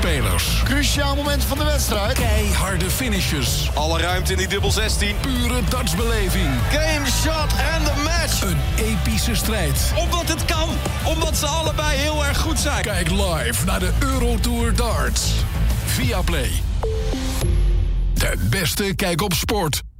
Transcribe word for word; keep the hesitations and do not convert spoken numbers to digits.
spelers. Cruciaal moment van de wedstrijd. Keiharde finishes. Alle ruimte in die dubbel zestien. Pure dartsbeleving. Game, shot and the match. Een epische strijd. Omdat het kan. Omdat ze allebei heel erg goed zijn. Kijk live naar de Eurotour Darts. Viaplay. De beste kijk op sport.